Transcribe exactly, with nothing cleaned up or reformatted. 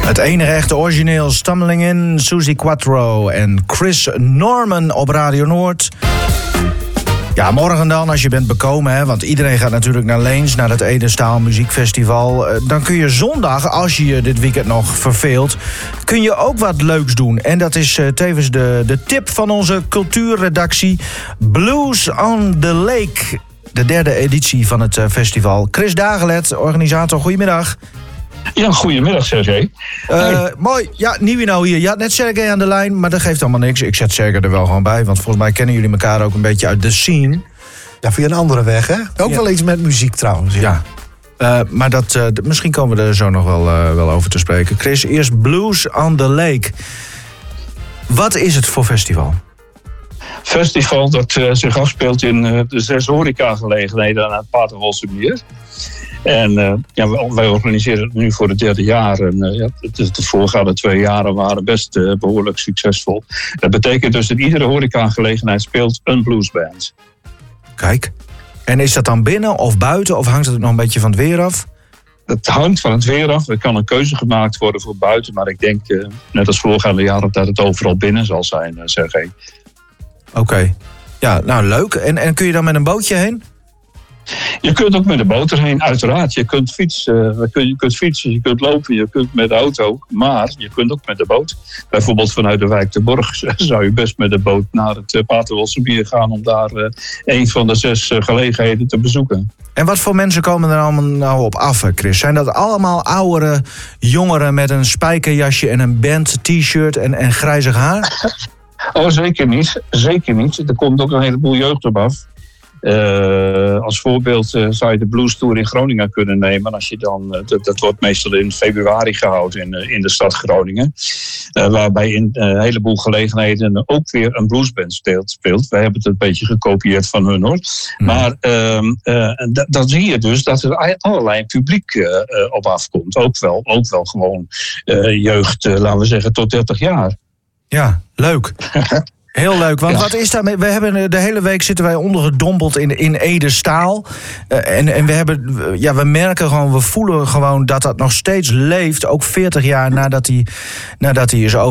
Het enige echte origineel, Stumbling In, Suzi Quatro en Chris Norman op Radio Noord. Ja, morgen dan, als je bent bekomen, hè, want iedereen gaat natuurlijk naar Leens, naar het Ede Staal Muziekfestival. Dan kun je zondag, als je je dit weekend nog verveelt, kun je ook wat leuks doen. En dat is uh, tevens de, de tip van onze cultuurredactie. Blues on the Lake, de derde editie van het uh, festival. Chris Dagelet, organisator, goedemiddag. Ja, goedemiddag Sergej. Uh, mooi, ja, Nieuwino hier. Je had net Sergej aan de lijn, maar dat geeft allemaal niks. Ik zet Sergej er wel gewoon bij, want volgens mij kennen jullie elkaar ook een beetje uit de scene. Ja, via een andere weg, hè? Ook ja. wel iets met muziek trouwens. Ja, ja. Uh, maar dat, uh, d- misschien komen we er zo nog wel, uh, wel over te spreken. Chris, eerst Blues on the Lake. Wat is het voor festival? Festival dat uh, zich afspeelt in uh, de zes horecagelegenheden aan het Paterwolsemeer. En uh, ja, wij organiseren het nu voor het derde jaar. En, uh, ja, de, de voorgaande twee jaren waren best uh, behoorlijk succesvol. Dat betekent dus dat iedere horecagelegenheid speelt een bluesband. Kijk. En is dat dan binnen of buiten? Of hangt het nog een beetje van het weer af? Het hangt van het weer af. Er kan een keuze gemaakt worden voor buiten. Maar ik denk, uh, net als voorgaande jaren, dat het overal binnen zal zijn, uh, Sergej. Oké. Okay. Ja, nou leuk. En, en kun je dan met een bootje heen? Je kunt ook met de boot erheen, uiteraard. Je kunt fietsen, je kunt fietsen, je kunt lopen, je kunt met de auto. Maar je kunt ook met de boot. Bijvoorbeeld vanuit de wijk de Borg zou je best met de boot naar het Paterwolsemeer gaan om daar uh, een van de zes uh, gelegenheden te bezoeken. En wat voor mensen komen er allemaal nou op af, Chris? Zijn dat allemaal oudere jongeren met een spijkerjasje en een band t-shirt en, en grijzig haar? Oh, zeker niet. Zeker niet. Er komt ook een heleboel jeugd op af. Uh, als voorbeeld uh, zou je de Blues Tour in Groningen kunnen nemen. Als je dan, uh, dat, dat wordt meestal in februari gehouden in, uh, in de stad Groningen. Uh, waarbij in uh, een heleboel gelegenheden ook weer een bluesband speelt. speelt. Wij hebben het een beetje gekopieerd van hun, hoor. Mm. Maar uh, uh, d- dan zie je dus dat er allerlei publiek uh, uh, op afkomt. Ook wel, ook wel gewoon uh, jeugd, uh, laten we zeggen, tot dertig jaar. Ja, leuk. Heel leuk, want ja. wat is daarmee? We hebben de hele week zitten wij ondergedompeld in, in Ede Staal. Uh, en, en we hebben, ja, we merken gewoon, we voelen gewoon dat dat nog steeds leeft. Ook veertig jaar nadat hij, nadat hij is over.